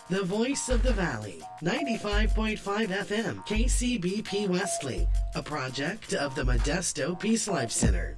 The Voice of the Valley, 95.5 FM, KCBP Wesley, a project of the Modesto Peace Life Center.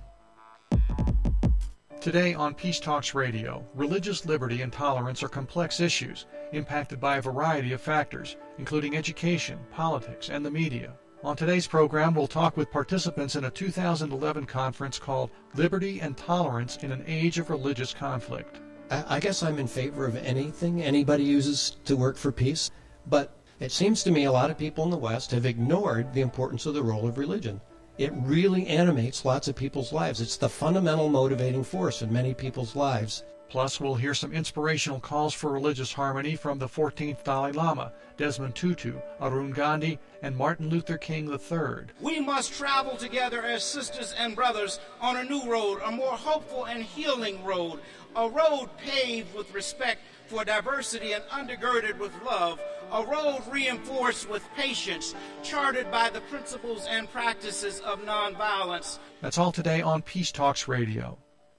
Today on Peace Talks Radio, religious liberty and tolerance are complex issues impacted by a variety of factors, including education, politics, and the media. On today's program, we'll talk with participants in a 2011 conference called Liberty and Tolerance in an Age of Religious Conflict. I guess I'm in favor of anything anybody uses to work for peace, but it seems to me a lot of people in the West have ignored the importance of the role of religion. It really animates lots of people's lives. It's the fundamental motivating force in many people's lives. Plus, we'll hear some inspirational calls for religious harmony from the 14th Dalai Lama, Desmond Tutu, Arun Gandhi, and Martin Luther King III. We must travel together as sisters and brothers on a new road, a more hopeful and healing road, a road paved with respect for diversity and undergirded with love, a road reinforced with patience, charted by the principles and practices of nonviolence. That's all today on Peace Talks Radio.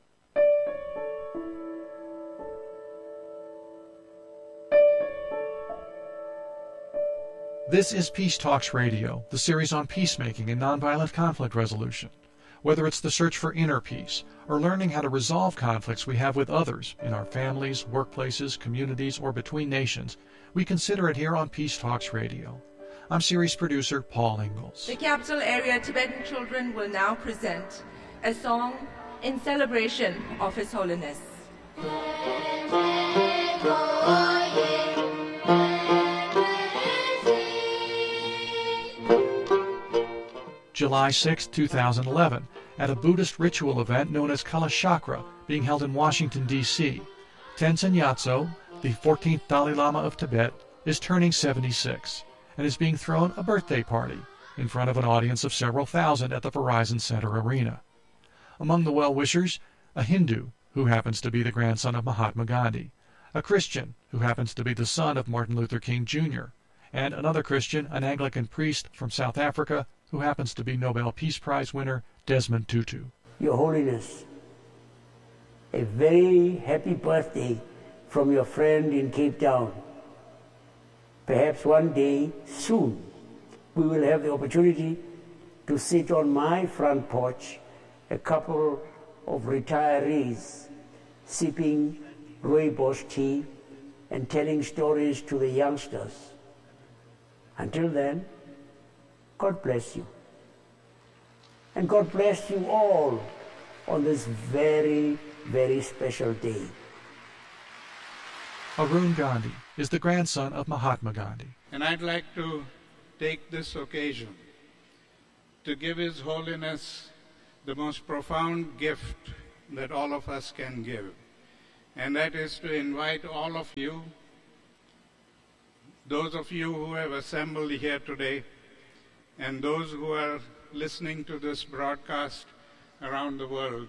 This is Peace Talks Radio, the series on peacemaking and nonviolent conflict resolution. Whether it's the search for inner peace or learning how to resolve conflicts we have with others in our families, workplaces, communities, or between nations, we consider it here on Peace Talks Radio. I'm series producer Paul Ingalls. The Capital Area Tibetan children will now present a song in celebration of His Holiness. July 6, 2011, at a Buddhist ritual event known as Kalachakra, being held in Washington, D.C. Tenzin Gyatso, the 14th Dalai Lama of Tibet, is turning 76 and is being thrown a birthday party in front of an audience of several thousand at the Verizon Center Arena. Among the well-wishers, a Hindu who happens to be the grandson of Mahatma Gandhi, a Christian who happens to be the son of Martin Luther King Jr., and another Christian, an Anglican priest from South Africa, who happens to be Nobel Peace Prize winner Desmond Tutu. Your Holiness, a very happy birthday from your friend in Cape Town. Perhaps one day soon we will have the opportunity to sit on my front porch, a couple of retirees sipping rooibos tea and telling stories to the youngsters. Until then, God bless you. And God bless you all on this very, very special day. Arun Gandhi is the grandson of Mahatma Gandhi. And I'd like to take this occasion to give His Holiness the most profound gift that all of us can give. And that is to invite all of you, those of you who have assembled here today, and those who are listening to this broadcast around the world,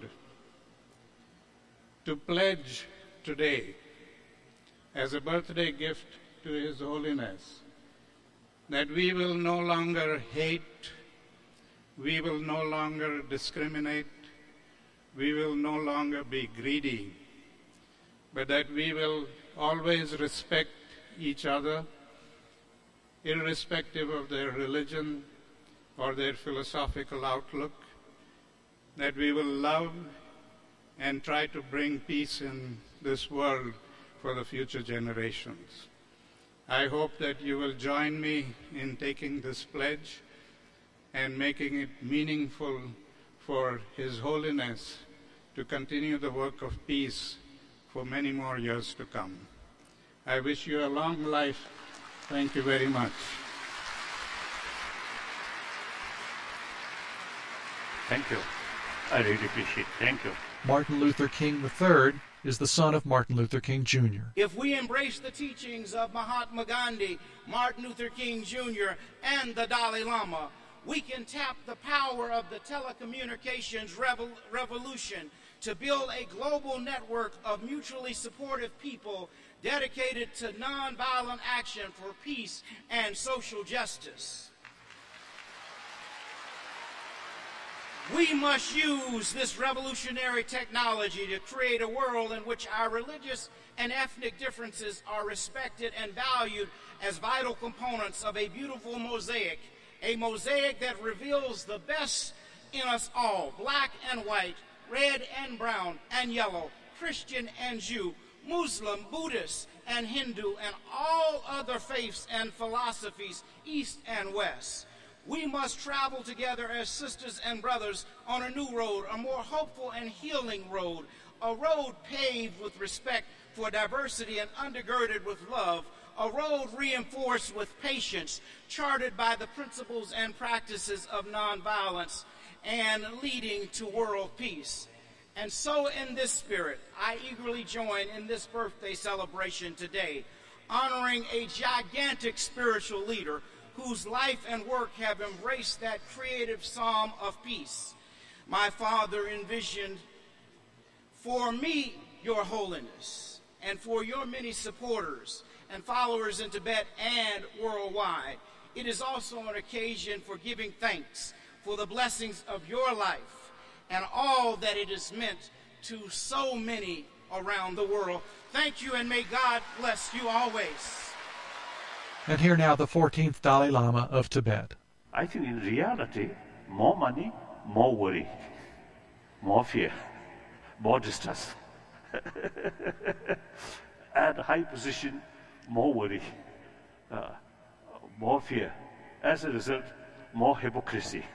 to pledge today as a birthday gift to His Holiness that we will no longer hate, we will no longer discriminate, we will no longer be greedy, but that we will always respect each other, irrespective of their religion or their philosophical outlook, that we will love and try to bring peace in this world for the future generations. I hope that you will join me in taking this pledge and making it meaningful for His Holiness to continue the work of peace for many more years to come. I wish you a long life. Thank you very much. Thank you. I really appreciate it. Thank you. Martin Luther King III is the son of Martin Luther King Jr. If we embrace the teachings of Mahatma Gandhi, Martin Luther King Jr., and the Dalai Lama, we can tap the power of the telecommunications revolution to build a global network of mutually supportive people dedicated to nonviolent action for peace and social justice. We must use this revolutionary technology to create a world in which our religious and ethnic differences are respected and valued as vital components of a beautiful mosaic, a mosaic that reveals the best in us all, black and white, red and brown and yellow, Christian and Jew, Muslim, Buddhist and Hindu, and all other faiths and philosophies, East and West. We must travel together as sisters and brothers on a new road, a more hopeful and healing road, a road paved with respect for diversity and undergirded with love, a road reinforced with patience, charted by the principles and practices of nonviolence, and leading to world peace. And so in this spirit, I eagerly join in this birthday celebration today, honoring a gigantic spiritual leader whose life and work have embraced that creative psalm of peace. My father envisioned for me, Your Holiness, and for your many supporters and followers in Tibet and worldwide. It is also an occasion for giving thanks for the blessings of your life and all that it has meant to so many around the world. Thank you, and may God bless you always. And here now the 14th Dalai Lama of Tibet. I think in reality, more money, more worry, more fear, more distrust. At high position, more worry, more fear. As a result, more hypocrisy.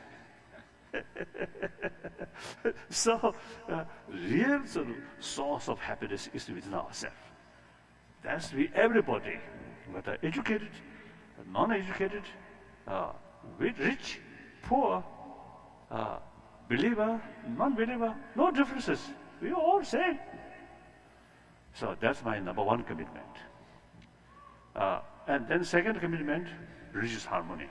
So, real sort of source of happiness is within ourselves. That's we everybody, whether educated, non-educated, rich, poor, believer, non-believer, no differences. We are all same. So that's my number one commitment. And then second commitment, religious harmony.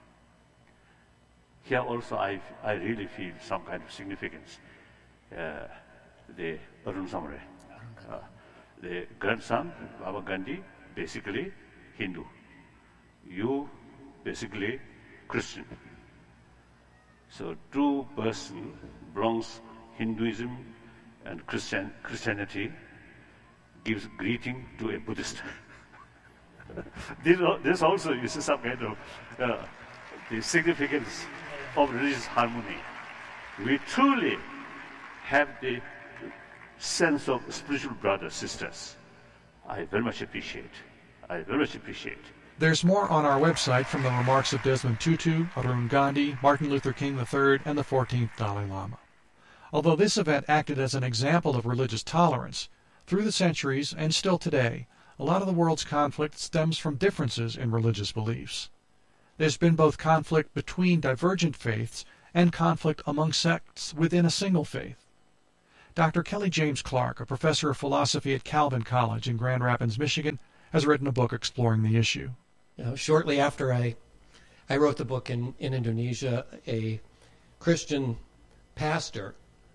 Here also I really feel some kind of significance. The Arun Samre, the grandson, Baba Gandhi, basically Hindu. You basically Christian. So two person belongs Hinduism and Christianity gives greeting to a Buddhist. This also is some kind of the significance of religious harmony. We truly have the sense of spiritual brothers, sisters. I very much appreciate. There's more on our website from the remarks of Desmond Tutu, Arun Gandhi, Martin Luther King III, and the 14th Dalai Lama. Although this event acted as an example of religious tolerance, through the centuries and still today, a lot of the world's conflict stems from differences in religious beliefs. There's been both conflict between divergent faiths and conflict among sects within a single faith. Dr. Kelly James Clark, a professor of philosophy at Calvin College in Grand Rapids, Michigan, has written a book exploring the issue. Shortly after I wrote the book in Indonesia, a Christian pastor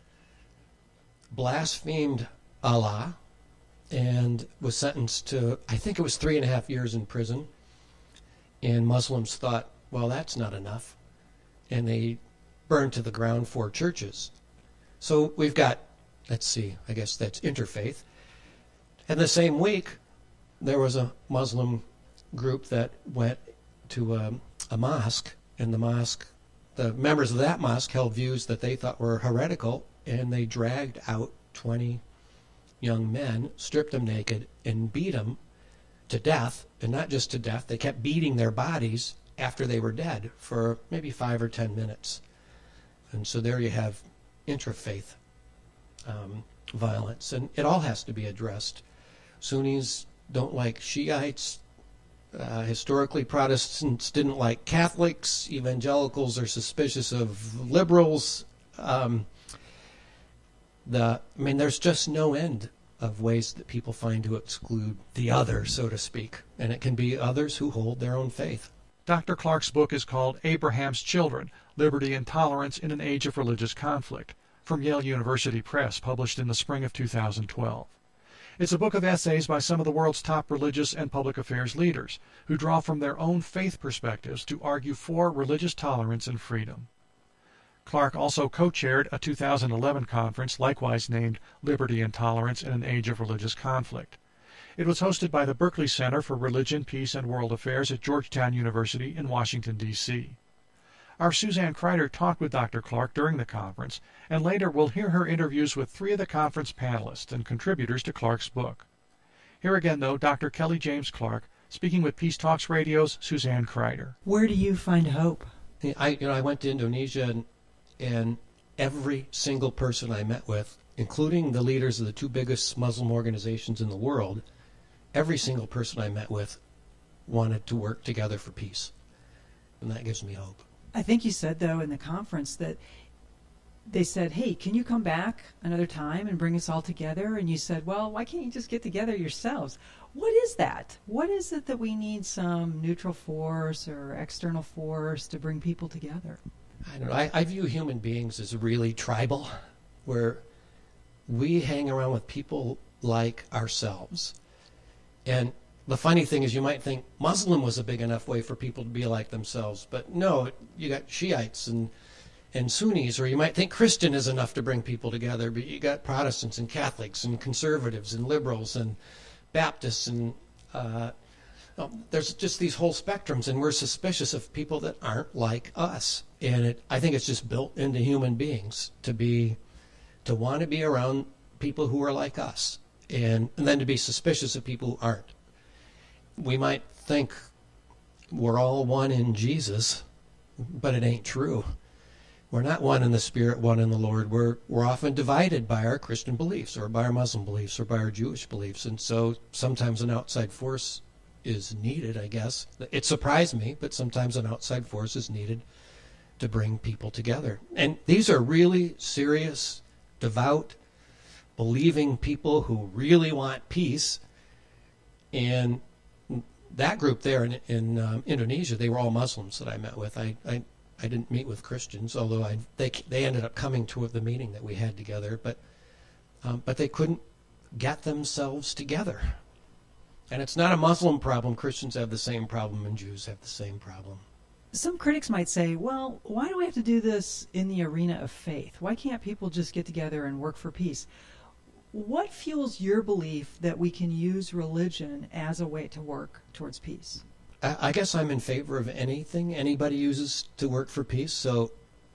blasphemed Allah and was sentenced to, I think it was 3.5 years in prison. And Muslims thought, well, that's not enough. And they burned to the ground 4 churches. So we've got, let's see, I guess that's interfaith. And the same week, there was a Muslim group that went to a mosque, and the members of that mosque held views that they thought were heretical, and they dragged out 20 young men, stripped them naked, and beat them to death. And not just to death, they kept beating their bodies after they were dead for maybe 5 or 10 minutes. And so there you have interfaith violence, and it all has to be addressed. Sunnis don't like Shiites. Historically, Protestants didn't like Catholics. Evangelicals are suspicious of liberals. There's just no end of ways that people find to exclude the other, so to speak. And it can be others who hold their own faith. Dr. Clark's book is called Abraham's Children, Liberty and Tolerance in an Age of Religious Conflict, from Yale University Press, published in the spring of 2012. It's a book of essays by some of the world's top religious and public affairs leaders, who draw from their own faith perspectives to argue for religious tolerance and freedom. Clark also co-chaired a 2011 conference likewise named Liberty and Tolerance in an Age of Religious Conflict. It was hosted by the Berkeley Center for Religion, Peace, and World Affairs at Georgetown University in Washington, D.C. Our Suzanne Kreider talked with Dr. Clark during the conference, and later we'll hear her interviews with 3 of the conference panelists and contributors to Clark's book. Here again, though, Dr. Kelly James Clark, speaking with Peace Talks Radio's Suzanne Kreider. Where do you find hope? I went to Indonesia, and every single person I met with, including the leaders of the 2 biggest Muslim organizations in the world, every single person I met with wanted to work together for peace. And that gives me hope. I think you said, though, in the conference that they said, hey, can you come back another time and bring us all together? And you said, well, why can't you just get together yourselves? What is that? What is it that we need some neutral force or external force to bring people together? I don't know. I view human beings as really tribal, where we hang around with people like ourselves. And the funny thing is, you might think Muslim was a big enough way for people to be like themselves, but no, you got Shiites and Sunnis, or you might think Christian is enough to bring people together, but you got Protestants and Catholics and conservatives and liberals and Baptists, and there's just these whole spectrums, and we're suspicious of people that aren't like us. And I think it's just built into human beings to want to be around people who are like us, and then to be suspicious of people who aren't. We might think we're all one in Jesus, but it ain't true. We're not one in the Spirit, one in the Lord. We're often divided by our Christian beliefs, or by our Muslim beliefs, or by our Jewish beliefs. And so sometimes an outside force is needed, I guess. It surprised me, but sometimes an outside force is needed to bring people together. And these are really serious, devout, believing people who really want peace. And that group there in Indonesia, they were all Muslims that I met with. I didn't meet with Christians, although they ended up coming to the meeting that we had together. But they couldn't get themselves together. And it's not a Muslim problem. Christians have the same problem, and Jews have the same problem. Some critics might say, well, why do we have to do this in the arena of faith? Why can't people just get together and work for peace? What fuels your belief that we can use religion as a way to work towards peace? I guess I'm in favor of anything anybody uses to work for peace. So,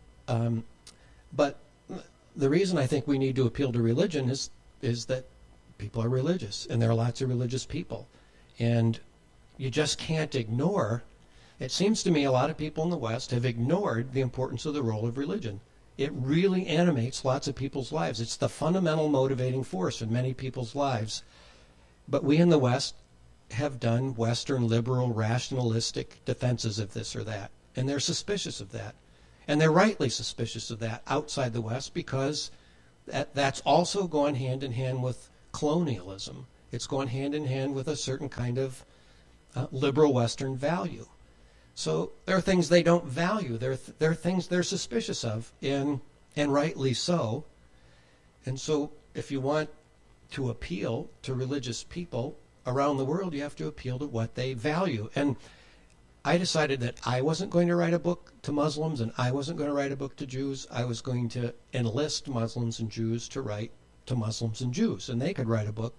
but the reason I think we need to appeal to religion is that people are religious, and there are lots of religious people. And you just can't ignore. It seems to me a lot of people in the West have ignored the importance of the role of religion. It really animates lots of people's lives. It's the fundamental motivating force in many people's lives. But we in the West have done Western liberal rationalistic defenses of this or that, and they're suspicious of that. And they're rightly suspicious of that outside the West, because that's also gone hand in hand with colonialism. It's gone hand in hand with a certain kind of liberal Western value. So there are things they don't value. There are things they're suspicious of, and rightly so. And so if you want to appeal to religious people around the world, you have to appeal to what they value. And I decided that I wasn't going to write a book to Muslims, and I wasn't going to write a book to Jews. I was going to enlist Muslims and Jews to write to Muslims and Jews, and they could write a book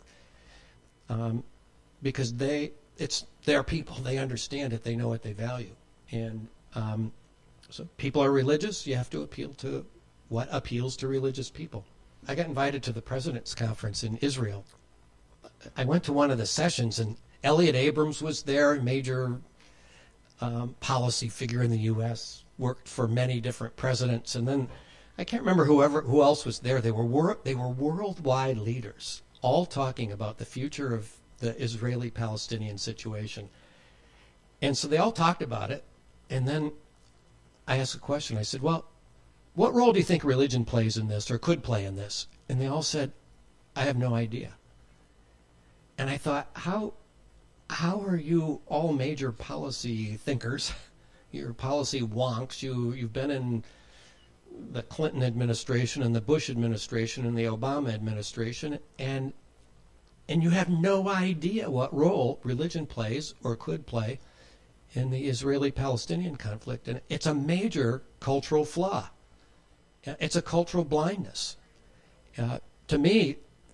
because they're people. They understand it. They know what they value. And so people are religious. You have to appeal to what appeals to religious people. I got invited to the President's Conference in Israel. I went to one of the sessions, and Elliot Abrams was there, a major policy figure in the U.S., worked for many different presidents. And then I can't remember who else was there. They were worldwide leaders, all talking about the future of the Israeli-Palestinian situation. And so they all talked about it. And then I asked a question. I said, well, what role do you think religion plays in this, or could play in this? And they all said, I have no idea. And I thought, how are you all major policy thinkers? You're policy wonks. You've been in the Clinton administration and the Bush administration and the Obama administration, and you have no idea what role religion plays or could play in the Israeli-Palestinian conflict. And it's a major cultural flaw. It's a cultural blindness. To me,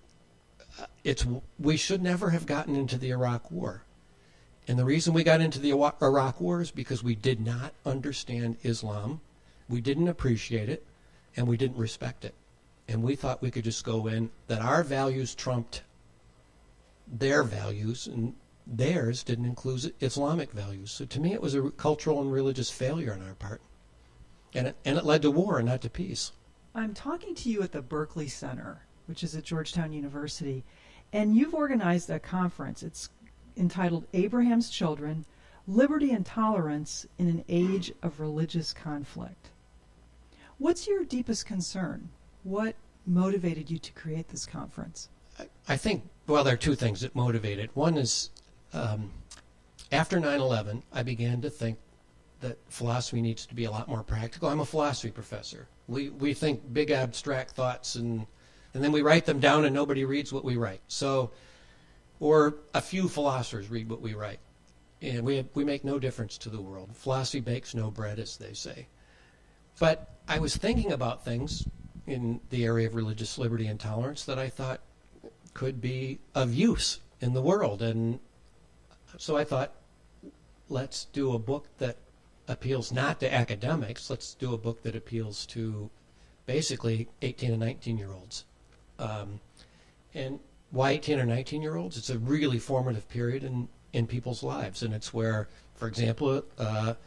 we should never have gotten into the Iraq War. And the reason we got into the Iraq War is because we did not understand Islam, we didn't appreciate it, and we didn't respect it. And we thought we could just go in, that our values trumped their values, and theirs didn't include Islamic values. So to me, it was a cultural and religious failure on our part. And it led to war and not to peace. I'm talking to you at the Berkeley Center, which is at Georgetown University, and you've organized a conference. It's entitled Abraham's Children, Liberty and Tolerance in an Age of Religious Conflict. What's your deepest concern? What motivated you to create this conference? I think, well, there are two things that motivated. One is, after 9/11, I began to think that philosophy needs to be a lot more practical. I'm a philosophy professor. We think big abstract thoughts and then we write them down and nobody reads what we write. So, or a few philosophers read what we write. And we make no difference to the world. Philosophy bakes no bread, as they say. But I was thinking about things in the area of religious liberty and tolerance that I thought could be of use in the world. And so I thought, let's do a book that appeals not to academics. Let's do a book that appeals to basically 18 and 19-year-olds. And why 18 or 19-year-olds? It's a really formative period in people's lives. And it's where, for example, a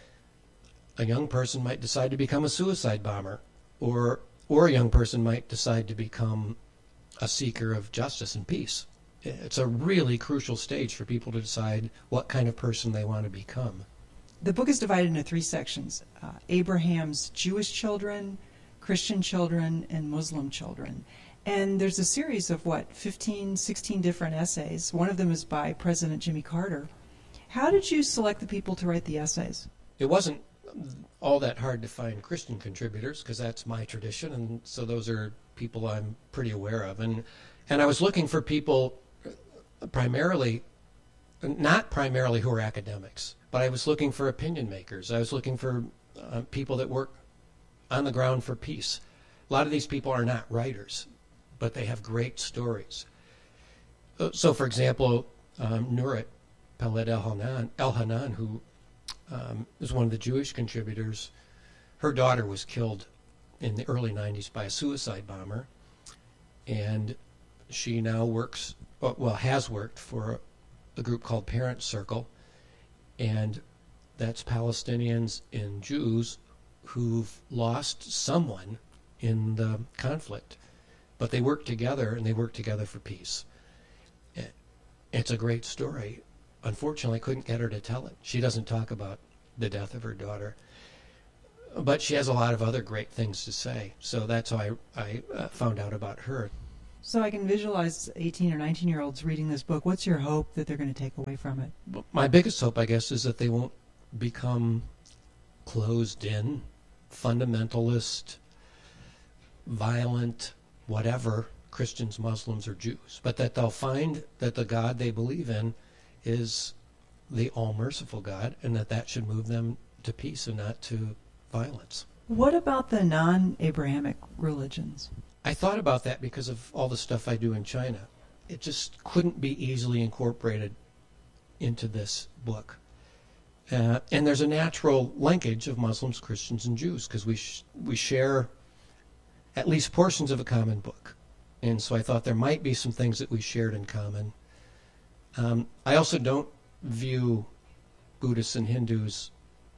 young person might decide to become a suicide bomber, or a young person might decide to become a seeker of justice and peace. It's a really crucial stage for people to decide what kind of person they want to become. The book is divided into three sections: Abraham's Jewish children, Christian children, and Muslim children. And there's a series of, 15, 16 different essays. One of them is by President Jimmy Carter. How did you select the people to write the essays? It wasn't all that hard to find Christian contributors, because that's my tradition, and so those are people I'm pretty aware of. And I was looking for people not primarily who are academics, but I was looking for opinion makers. I was looking for people that work on the ground for peace. A lot of these people are not writers, but they have great stories. So, for example, Nurit Peled Elhanan, who is one of the Jewish contributors, her daughter was killed in the early 90s by a suicide bomber, and she now has worked for a group called Parent Circle, and that's Palestinians and Jews who've lost someone in the conflict, but they work together, and they work together for peace. It's a great story. Unfortunately, I couldn't get her to tell it. She doesn't talk about the death of her daughter, but she has a lot of other great things to say. So that's how I found out about her. So I can visualize 18 or 19-year-olds reading this book. What's your hope that they're going to take away from it? My biggest hope, I guess, is that they won't become closed-in, fundamentalist, violent, whatever, Christians, Muslims, or Jews, but that they'll find that the God they believe in is the all-merciful God, and that should move them to peace and not to violence. What about the non-Abrahamic religions? I thought about that because of all the stuff I do in China. It just couldn't be easily incorporated into this book. And there's a natural linkage of Muslims, Christians, and Jews, because we share at least portions of a common book. And so I thought there might be some things that we shared in common. I also don't view Buddhists and Hindus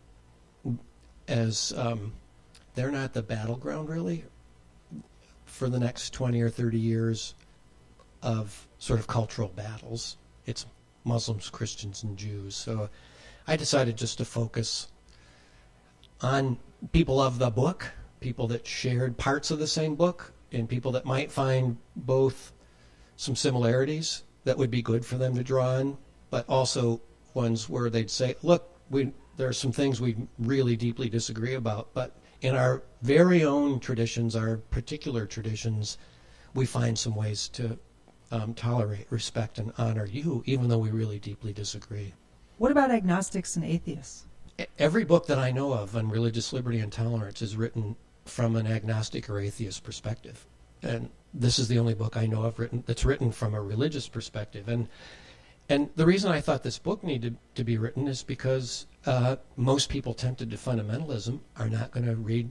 as, they're not the battleground, really, for the next 20 or 30 years of sort of cultural battles. It's Muslims, Christians, and Jews. So I decided just to focus on people of the book, people that shared parts of the same book, and people that might find both some similarities that would be good for them to draw on, but also ones where they'd say, look, there are some things we really deeply disagree about, but in our very own traditions, our particular traditions, we find some ways to tolerate, respect, and honor you, even though we really deeply disagree. What about agnostics and atheists? Every book that I know of on religious liberty and tolerance is written from an agnostic or atheist perspective. And this is the only book I know of that's written from a religious perspective. And the reason I thought this book needed to be written is because most people tempted to fundamentalism are not going to read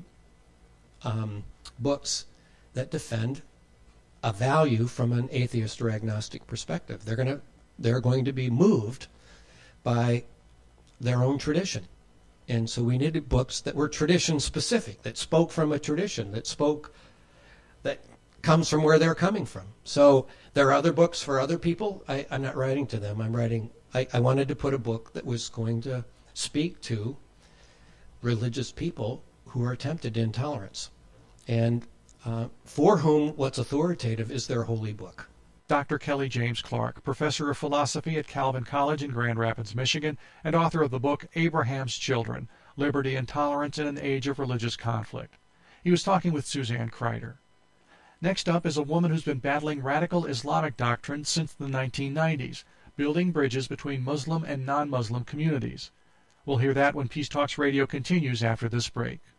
books that defend a value from an atheist or agnostic perspective. They're going to be moved by their own tradition. And so we needed books that were tradition specific, that spoke from a tradition, that comes from where they're coming from. So there are other books for other people. I'm not writing to them. I wanted to put a book that was going to speak to religious people who are tempted to intolerance, and for whom what's authoritative is their holy book. Dr. Kelly James Clark, professor of philosophy at Calvin College in Grand Rapids, Michigan, and author of the book Abraham's Children, Liberty and Tolerance in an Age of Religious Conflict. He was talking with Suzanne Kreider. Next up is a woman who's been battling radical Islamic doctrine since the 1990s, building bridges between Muslim and non-Muslim communities. We'll hear that when Peace Talks Radio continues after this break.